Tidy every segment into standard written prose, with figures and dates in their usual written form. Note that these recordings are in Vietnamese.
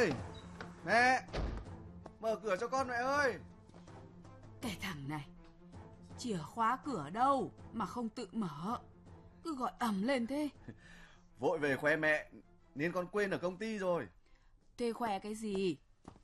ơi! Mẹ! Mở cửa cho con mẹ ơi! Cái thằng này, chìa khóa cửa đâu mà không tự mở, cứ gọi ầm lên thế. Vội về khoe mẹ nên con quên ở công ty rồi. Thế khoe cái gì?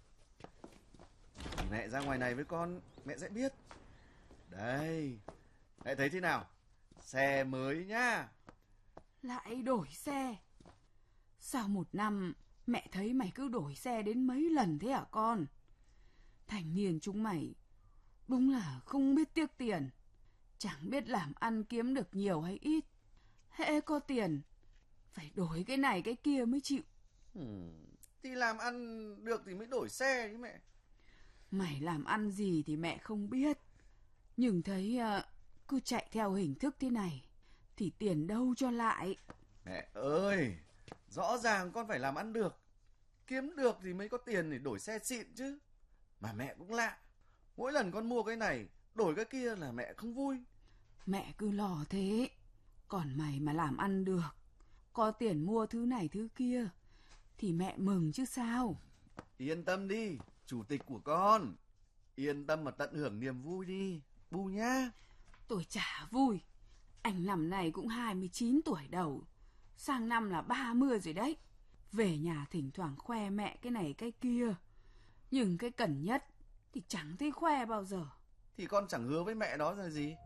Thì mẹ ra ngoài này với con, mẹ sẽ biết. Đây, mẹ thấy thế nào? Xe mới nhá. Lại đổi xe? Sao một năm mẹ thấy mày cứ đổi xe đến mấy lần thế hả con? Thành niên chúng mày đúng là không biết tiếc tiền, chẳng biết làm ăn kiếm được nhiều hay ít. Hễ có tiền phải đổi cái này cái kia mới chịu. Thì làm ăn được thì mới đổi xe chứ mẹ. Mày làm ăn gì thì mẹ không biết, nhưng thấy cứ chạy theo hình thức thế này thì tiền đâu cho lại. Mẹ ơi, rõ ràng con phải làm ăn được, kiếm được thì mới có tiền để đổi xe xịn chứ. Mà mẹ cũng lạ, mỗi lần con mua cái này đổi cái kia là mẹ không vui. Mẹ cứ lo thế, còn mày mà làm ăn được, có tiền mua thứ này thứ kia thì mẹ mừng chứ sao. Yên tâm đi, chủ tịch của con. Yên tâm mà tận hưởng niềm vui đi, Bu nhá. Tôi chả vui. Anh năm này cũng 29 tuổi đầu, sang năm là 30 rồi đấy. Về nhà thỉnh thoảng khoe mẹ cái này cái kia, nhưng cái cần nhất thì chẳng thấy khoe bao giờ. Thì con chẳng hứa với mẹ đó là gì.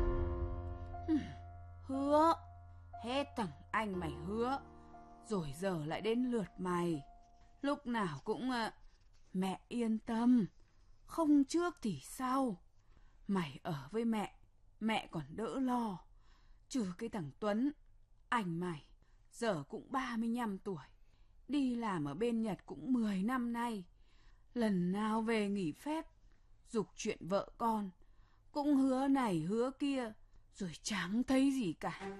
Hứa, hết thằng anh mày hứa, rồi giờ lại đến lượt mày. Lúc nào cũng mẹ yên tâm, không trước thì sau. Mày ở với mẹ còn đỡ lo. Trừ cái thằng Tuấn, anh mày, giờ cũng 35 tuổi. Đi làm ở bên Nhật cũng 10 năm nay. Lần nào về nghỉ phép, giục chuyện vợ con, cũng hứa này hứa kia, rồi chẳng thấy gì cả.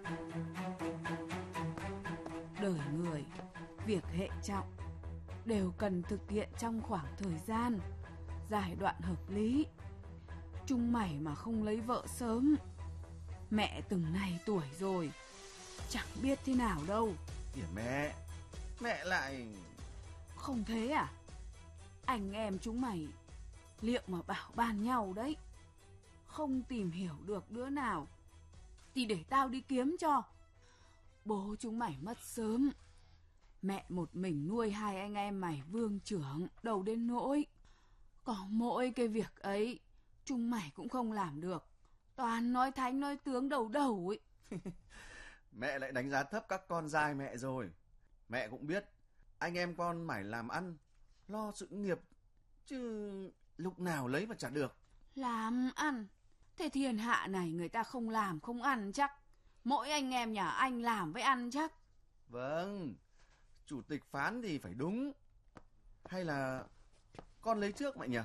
Đời người, việc hệ trọng, đều cần thực hiện trong khoảng thời gian, giai đoạn hợp lý. Chúng mày mà không lấy vợ sớm, mẹ từng này tuổi rồi, chẳng biết thế nào đâu. Kìa mẹ lại... Không thế à? Anh em chúng mày liệu mà bảo ban nhau đấy. Không tìm hiểu được đứa nào thì để tao đi kiếm cho. Bố chúng mày mất sớm, mẹ một mình nuôi hai anh em mày vương trưởng, đâu đến nỗi. Có mỗi cái việc ấy chúng mày cũng không làm được, toàn nói thánh nói tướng đầu ấy. Mẹ lại đánh giá thấp các con trai mẹ rồi. Mẹ cũng biết anh em con mải làm ăn, lo sự nghiệp, chứ lúc nào lấy mà chả được. Làm ăn? Thế thiên hạ này người ta không làm không ăn chắc. Mỗi anh em nhà anh làm với ăn chắc. Vâng, chủ tịch phán thì phải đúng. Hay là con lấy trước mẹ nhỉ?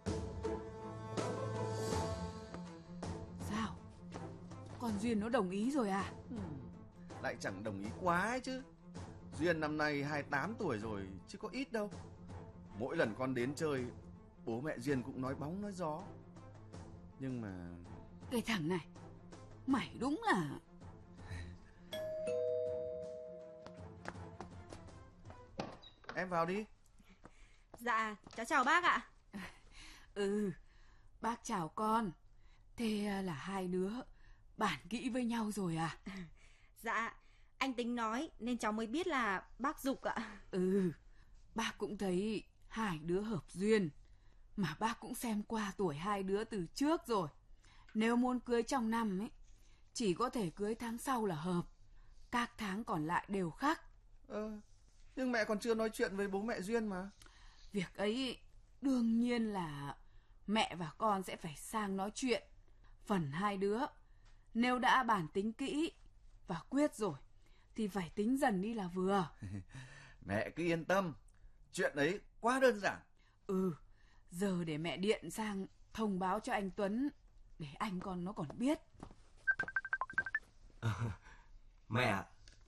Sao? Con Duyên nó đồng ý rồi à? Lại chẳng đồng ý quá ấy chứ. Duyên năm nay 28 tuổi rồi chứ có ít đâu. Mỗi lần con đến chơi, bố mẹ Duyên cũng nói bóng nói gió. Nhưng mà... Cái thằng này, mày đúng là... Em vào đi. Dạ, cháu chào bác ạ. Bác chào con. Thế là hai đứa bản kỹ với nhau rồi à? Dạ, anh tính nói nên cháu mới biết là bác giục ạ. Bác cũng thấy hai đứa hợp duyên. Mà bác cũng xem qua tuổi hai đứa từ trước rồi. Nếu muốn cưới trong năm ấy, chỉ có thể cưới tháng sau là hợp. Các tháng còn lại đều khác. Nhưng mẹ còn chưa nói chuyện với bố mẹ Duyên mà. Việc ấy đương nhiên là mẹ và con sẽ phải sang nói chuyện. Phần hai đứa, nếu đã bản tính kỹ và quyết rồi thì phải tính dần đi là vừa. Mẹ cứ yên tâm, chuyện ấy quá đơn giản. Giờ để mẹ điện sang thông báo cho anh Tuấn, để anh con nó còn biết. Mẹ ạ.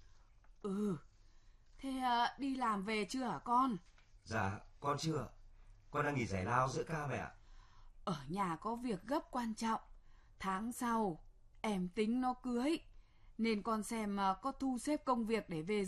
Thế đi làm về chưa hả con? Dạ, con chưa. Con đang nghỉ giải lao giữa ca mẹ ạ. Ở nhà có việc gấp quan trọng. Tháng sau em tính nó cưới, nên con xem có thu xếp công việc để về